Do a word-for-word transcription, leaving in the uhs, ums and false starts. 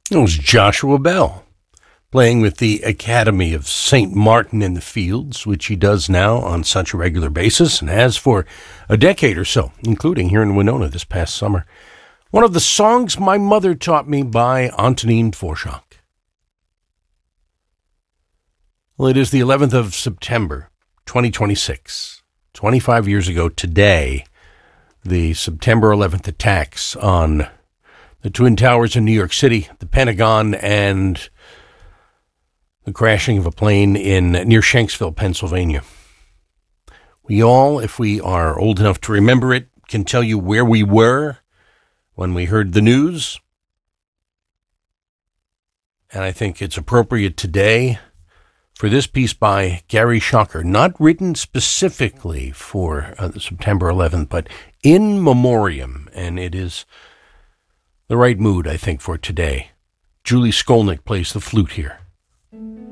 It was Joshua Bell playing with the Academy of Saint Martin in the Fields, which he does now on such a regular basis and has for a decade or so, including here in Winona this past summer. One of the songs my mother taught me by Antonin Dvorak. Well, it is the eleventh of September, twenty twenty-six. twenty-five years ago today, the September eleventh attacks on the Twin Towers in New York City, the Pentagon, and the crashing of a plane in near Shanksville, Pennsylvania. We all, if we are old enough to remember it, can tell you where we were when we heard the news. And I think it's appropriate today for this piece by Gary Shocker, not written specifically for uh, September eleventh, but in memoriam, and it is the right mood, I think, for today. Julie Skolnick plays the flute here.